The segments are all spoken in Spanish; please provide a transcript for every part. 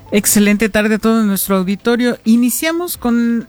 Excelente tarde a todo nuestro auditorio. Iniciamos con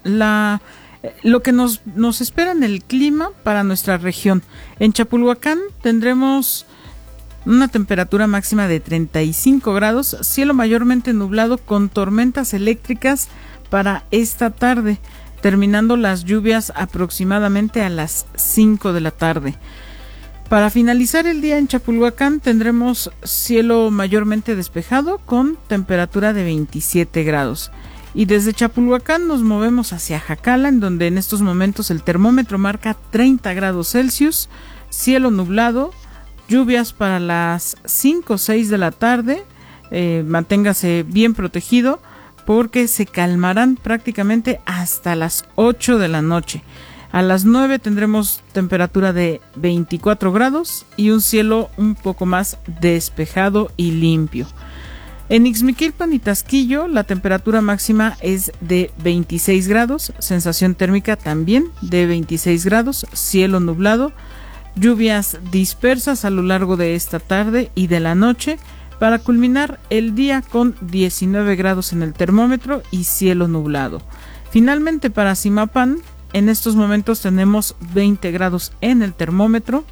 lo que nos espera en el clima para nuestra región. En Chapulhuacán tendremos una temperatura máxima de 35 grados, cielo mayormente nublado con tormentas eléctricas para esta tarde, terminando las lluvias aproximadamente a las 5 de la tarde. Para finalizar el día en Chapulhuacán tendremos cielo mayormente despejado con temperatura de 27 grados. Y desde Chapulhuacán nos movemos hacia Jacala, en donde en estos momentos el termómetro marca 30 grados Celsius, cielo nublado, lluvias para las 5 o 6 de la tarde. Manténgase bien protegido porque se calmarán prácticamente hasta las 8 de la noche. A las 9 tendremos temperatura de 24 grados y un cielo un poco más despejado y limpio. En Ixmiquilpan y Tasquillo la temperatura máxima es de 26 grados, sensación térmica también de 26 grados, cielo nublado, lluvias dispersas a lo largo de esta tarde y de la noche, para culminar el día con 19 grados en el termómetro y cielo nublado. Finalmente para Zimapán, en estos momentos tenemos 20 grados en el termómetro,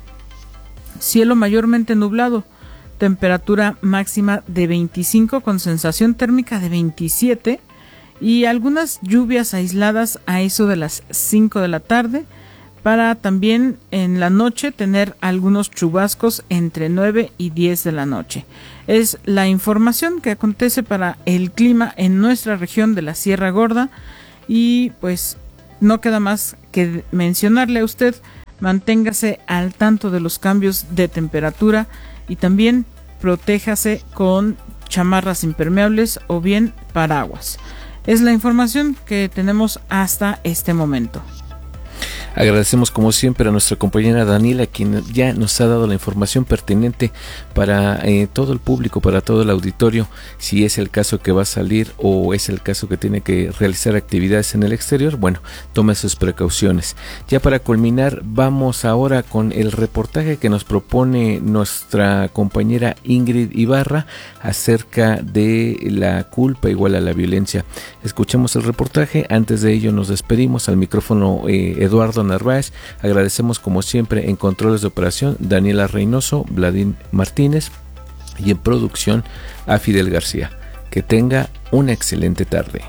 cielo mayormente nublado, temperatura máxima de 25 con sensación térmica de 27 y algunas lluvias aisladas a eso de las 5 de la tarde, para también en la noche tener algunos chubascos entre 9 y 10 de la noche. Es la información que acontece para el clima en nuestra región de la Sierra Gorda y pues no queda más que mencionarle a usted, manténgase al tanto de los cambios de temperatura y también protéjase con chamarras impermeables o bien paraguas. Es la información que tenemos hasta este momento. Agradecemos como siempre a nuestra compañera Daniela, quien ya nos ha dado la información pertinente para todo el público, para todo el auditorio, si es el caso que va a salir o es el caso que tiene que realizar actividades en el exterior. Bueno, tome sus precauciones. Ya para culminar, vamos ahora con el reportaje que nos propone nuestra compañera Ingrid Ibarra acerca de la culpa igual a la violencia. Escuchemos el reportaje. Antes de ello nos despedimos. Al micrófono Eduardo Narváez. Agradecemos como siempre en controles de operación Daniela Reynoso, Vladín Martínez y en producción a Fidel García. Que tenga una excelente tarde.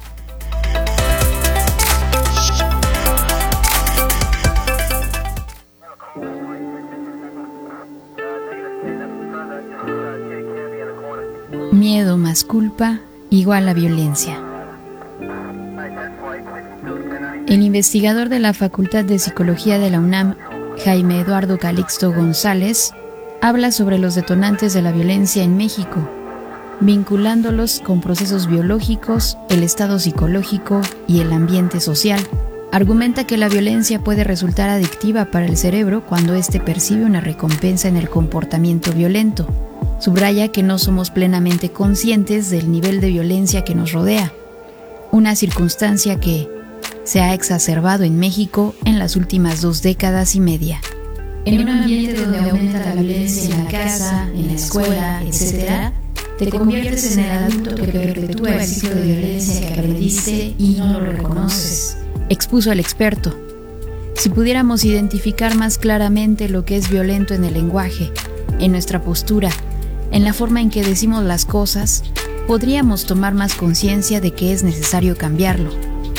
Miedo más culpa igual a violencia. El investigador de la Facultad de Psicología de la UNAM, Jaime Eduardo Calixto González, habla sobre los detonantes de la violencia en México, vinculándolos con procesos biológicos, el estado psicológico y el ambiente social. Argumenta que la violencia puede resultar adictiva para el cerebro cuando éste percibe una recompensa en el comportamiento violento. Subraya que no somos plenamente conscientes del nivel de violencia que nos rodea, una circunstancia que se ha exacerbado en México en las últimas 2 décadas y media. En un ambiente donde aumenta la violencia en la casa, en la escuela, etc., te conviertes en el adulto que perpetúa el ciclo de violencia que aprendiste y no lo reconoces, expuso el experto. Si pudiéramos identificar más claramente lo que es violento en el lenguaje, en nuestra postura, en la forma en que decimos las cosas, podríamos tomar más conciencia de que es necesario cambiarlo.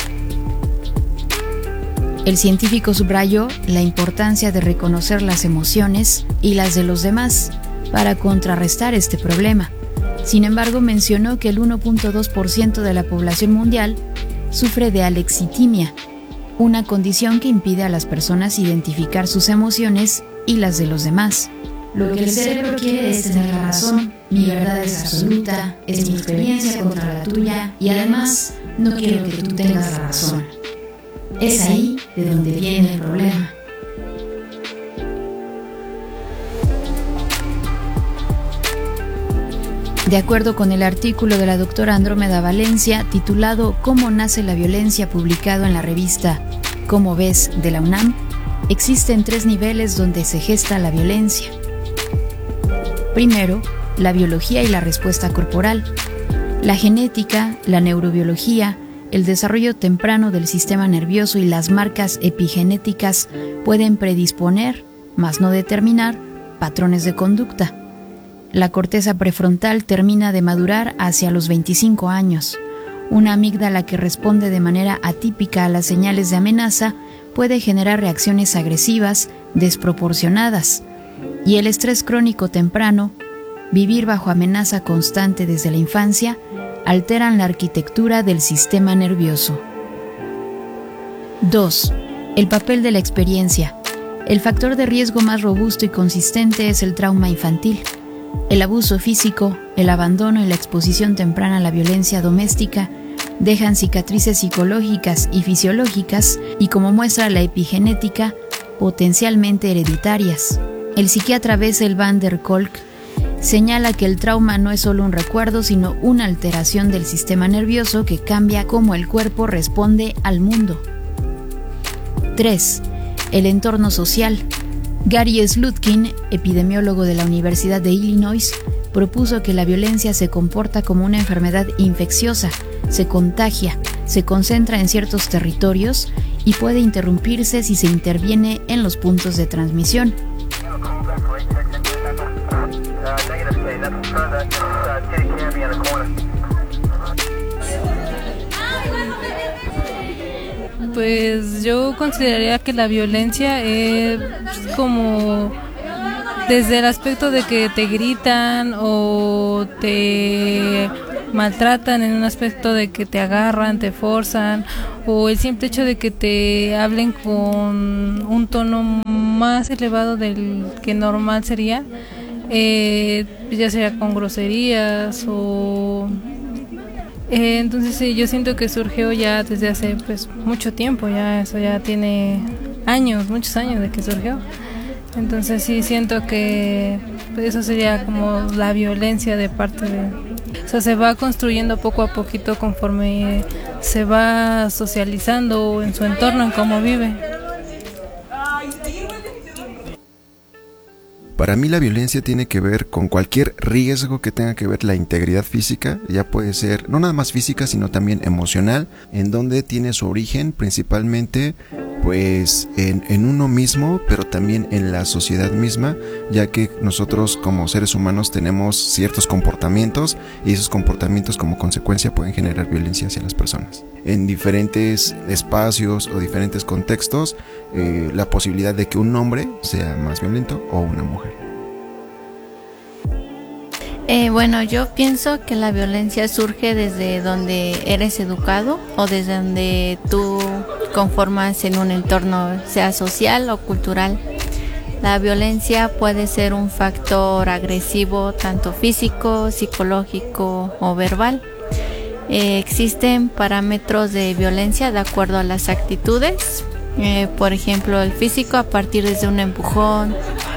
El científico subrayó la importancia de reconocer las emociones y las de los demás para contrarrestar este problema. Sin embargo, mencionó que el 1.2% de la población mundial sufre de alexitimia, una condición que impide a las personas identificar sus emociones y las de los demás. Lo que el cerebro quiere es tener la razón, mi verdad es absoluta, es mi experiencia contra la tuya y además no quiero que tú tengas la razón. Es ahí de donde viene el problema. De acuerdo con el artículo de la doctora Andrómeda Valencia, titulado ¿Cómo nace la violencia?, publicado en la revista ¿Cómo ves?, de la UNAM, existen 3 niveles donde se gesta la violencia. Primero, la biología y la respuesta corporal. La genética, la neurobiología, el desarrollo temprano del sistema nervioso y las marcas epigenéticas pueden predisponer, mas no determinar, patrones de conducta. La corteza prefrontal termina de madurar hacia los 25 años. Una amígdala que responde de manera atípica a las señales de amenaza puede generar reacciones agresivas desproporcionadas. Y el estrés crónico temprano, vivir bajo amenaza constante desde la infancia, alteran la arquitectura del sistema nervioso. 2. El papel de la experiencia. El factor de riesgo más robusto y consistente es el trauma infantil. El abuso físico, el abandono y la exposición temprana a la violencia doméstica dejan cicatrices psicológicas y fisiológicas y, como muestra la epigenética, potencialmente hereditarias. El psiquiatra Bessel van der Kolk señala que el trauma no es solo un recuerdo, sino una alteración del sistema nervioso que cambia cómo el cuerpo responde al mundo. 3. El entorno social. Gary Slutkin, epidemiólogo de la Universidad de Illinois, propuso que la violencia se comporta como una enfermedad infecciosa, se contagia, se concentra en ciertos territorios y puede interrumpirse si se interviene en los puntos de transmisión. Pues yo consideraría que la violencia es como desde el aspecto de que te gritan o te maltratan, en un aspecto de que te agarran, te forzan, o el simple hecho de que te hablen con un tono más elevado del que normal sería, ya sea con groserías o... entonces sí, yo siento que surgió ya desde hace pues mucho tiempo, ya eso ya tiene años, muchos años de que surgió. Entonces sí siento que pues, eso sería como la violencia de parte de... O sea, se va construyendo poco a poquito conforme se va socializando en su entorno, en cómo vive. Para mí la violencia tiene que ver con cualquier riesgo que tenga que ver la integridad física, ya puede ser no nada más física sino también emocional, en donde tiene su origen principalmente pues en uno mismo, pero también en la sociedad misma, ya que nosotros como seres humanos tenemos ciertos comportamientos y esos comportamientos como consecuencia pueden generar violencia hacia las personas. En diferentes espacios o diferentes contextos, la posibilidad de que un hombre sea más violento o una mujer. Bueno, yo pienso que la violencia surge desde donde eres educado o desde donde tú conformas en un entorno, sea social o cultural. La violencia puede ser un factor agresivo, tanto físico, psicológico o verbal. Existen parámetros de violencia de acuerdo a las actitudes. Por ejemplo, el físico a partir de un empujón,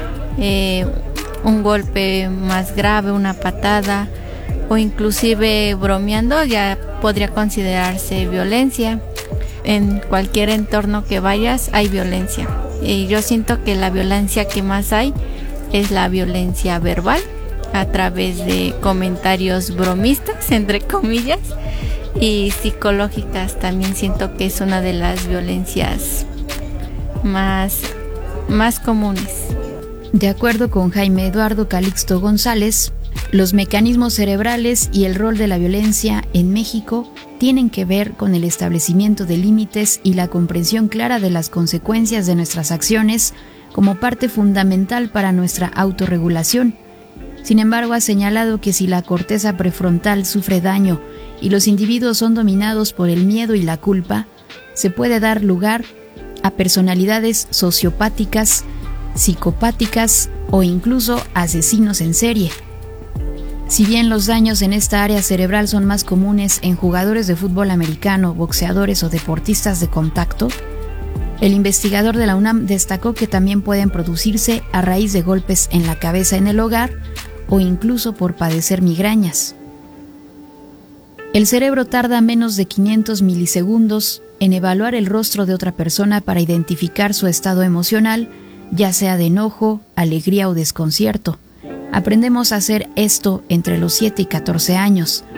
un golpe más grave, una patada o inclusive bromeando ya podría considerarse violencia. En cualquier entorno que vayas hay violencia y yo siento que la violencia que más hay es la violencia verbal a través de comentarios bromistas entre comillas y psicológicas. También siento que es una de las violencias más comunes. De acuerdo con Jaime Eduardo Calixto González, los mecanismos cerebrales y el rol de la violencia en México tienen que ver con el establecimiento de límites y la comprensión clara de las consecuencias de nuestras acciones como parte fundamental para nuestra autorregulación. Sin embargo, ha señalado que si la corteza prefrontal sufre daño y los individuos son dominados por el miedo y la culpa, se puede dar lugar a personalidades sociopáticas, psicopáticas o incluso asesinos en serie. Si bien los daños en esta área cerebral son más comunes en jugadores de fútbol americano, boxeadores o deportistas de contacto, el investigador de la UNAM destacó que también pueden producirse a raíz de golpes en la cabeza en el hogar o incluso por padecer migrañas. El cerebro tarda menos de 500 milisegundos en evaluar el rostro de otra persona para identificar su estado emocional, ya sea de enojo, alegría o desconcierto. Aprendemos a hacer esto entre los 7 y 14 años.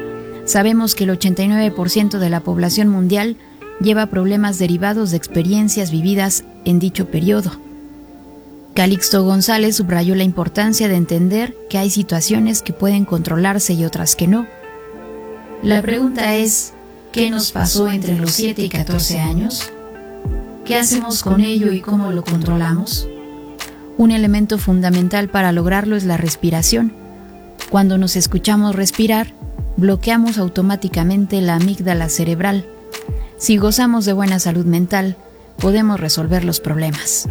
Sabemos que el 89% de la población mundial lleva problemas derivados de experiencias vividas en dicho periodo. Calixto González subrayó la importancia de entender que hay situaciones que pueden controlarse y otras que no. La pregunta es, ¿qué nos pasó entre los 7 y 14 años? ¿Qué hacemos con ello y cómo lo controlamos? Un elemento fundamental para lograrlo es la respiración. Cuando nos escuchamos respirar, bloqueamos automáticamente la amígdala cerebral. Si gozamos de buena salud mental, podemos resolver los problemas.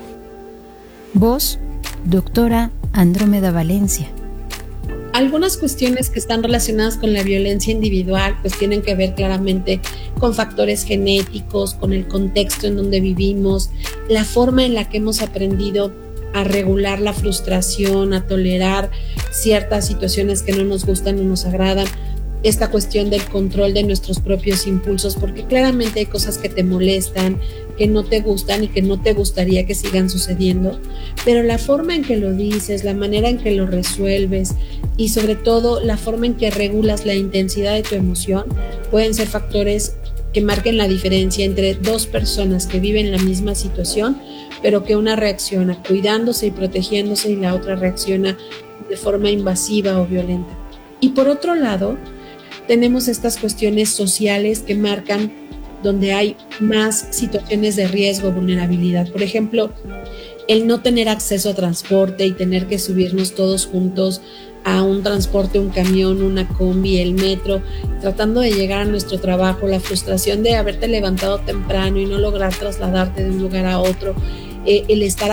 Voz, doctora Andrómeda Valencia. Algunas cuestiones que están relacionadas con la violencia individual pues tienen que ver claramente con factores genéticos, con el contexto en donde vivimos, la forma en la que hemos aprendido a regular la frustración, a tolerar ciertas situaciones que no nos gustan o nos agradan, esta cuestión del control de nuestros propios impulsos, porque claramente hay cosas que te molestan, que no te gustan y que no te gustaría que sigan sucediendo, pero la forma en que lo dices, la manera en que lo resuelves y sobre todo la forma en que regulas la intensidad de tu emoción pueden ser factores que marquen la diferencia entre dos personas que viven la misma situación, pero que una reacciona cuidándose y protegiéndose y la otra reacciona de forma invasiva o violenta. Y por otro lado, tenemos estas cuestiones sociales que marcan donde hay más situaciones de riesgo o vulnerabilidad. Por ejemplo, el no tener acceso a transporte y tener que subirnos todos juntos a un transporte, un camión, una combi, el metro, tratando de llegar a nuestro trabajo, la frustración de haberte levantado temprano y no lograr trasladarte de un lugar a otro, el estar